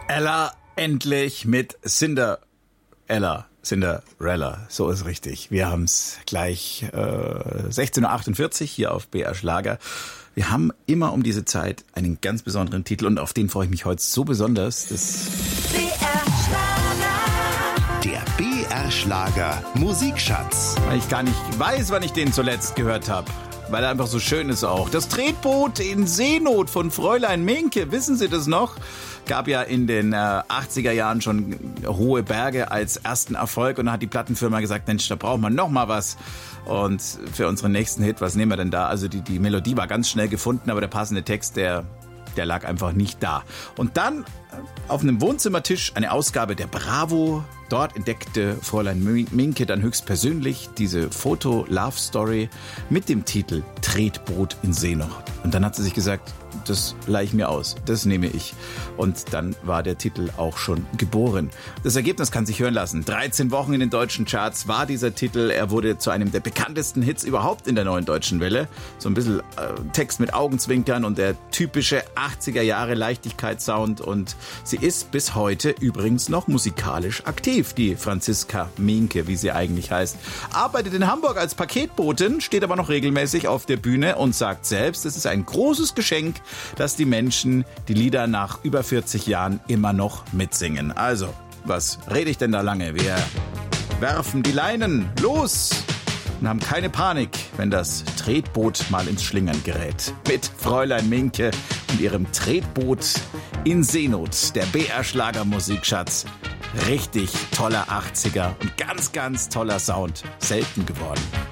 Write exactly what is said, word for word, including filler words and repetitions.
Ella endlich mit Cinderella. Cinderella, so ist richtig. Wir haben es gleich äh, sechzehn Uhr achtundvierzig hier auf B R Schlager. Wir haben immer um diese Zeit einen ganz besonderen Titel und auf den freue ich mich heute so besonders. Das B R Schlager. Der B R Schlager Musikschatz. Weil ich gar nicht weiß, wann ich den zuletzt gehört habe. Weil er einfach so schön ist auch. Das Tretboot in Seenot von Fräulein Minke, wissen Sie das noch? Gab ja in den äh, achtziger Jahren schon Hohe Berge als ersten Erfolg und da hat die Plattenfirma gesagt, Mensch, da braucht man noch mal was. Und für unseren nächsten Hit, was nehmen wir denn da? Also die, die Melodie war ganz schnell gefunden, aber der passende Text, der, der lag einfach nicht da. Und dann auf einem Wohnzimmertisch eine Ausgabe der Bravo. Dort entdeckte Fräulein Minke dann höchstpersönlich diese Foto-Love-Story mit dem Titel Tretboot in Seenot. Und dann hat sie sich gesagt, das leih ich mir aus, das nehme ich. Und dann war der Titel auch schon geboren. Das Ergebnis kann sich hören lassen. dreizehn Wochen in den deutschen Charts war dieser Titel. Er wurde zu einem der bekanntesten Hits überhaupt in der neuen deutschen Welle. So ein bisschen äh, Text mit Augenzwinkern und der typische achtziger Jahre Leichtigkeitssound. Und sie ist bis heute übrigens noch musikalisch aktiv, die Franziska Minke, wie sie eigentlich heißt. Arbeitet in Hamburg als Paketbotin, steht aber noch regelmäßig auf der Bühne und sagt selbst, es ist ein großes Geschenk, dass die Menschen die Lieder nach über vierzig Jahren immer noch mitsingen. Also, was rede ich denn da lange? Wir werfen die Leinen los und haben keine Panik, wenn das Tretboot mal ins Schlingern gerät. Mit Fräulein Minke und ihrem Tretboot in Seenot, der B R Schlager Musikschatz. Richtig toller achtziger und ganz, ganz toller Sound. Selten geworden.